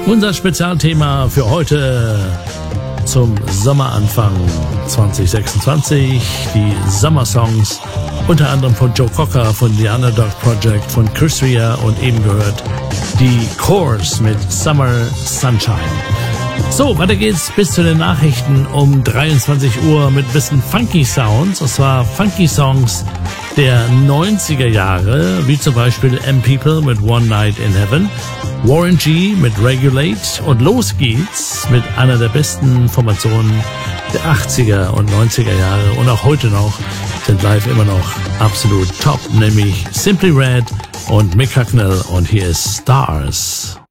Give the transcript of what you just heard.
Unser Spezialthema für heute zum Sommeranfang 2026, die Sommersongs, unter anderem von Joe Cocker, von The Underdog Project, von Chris Rea und eben gehört die Coors mit Summer Sunshine. So, weiter geht's bis zu den Nachrichten um 23 Uhr mit ein bisschen Funky Sounds, und zwar Funky Songs der 90er Jahre, wie zum Beispiel M-People mit One Night in Heaven, Warren G mit Regulate und los geht's mit einer der besten Formationen der 80er und 90er Jahre und auch heute noch sind live immer noch absolut top, nämlich Simply Red und Mick Hucknall und hier ist Stars.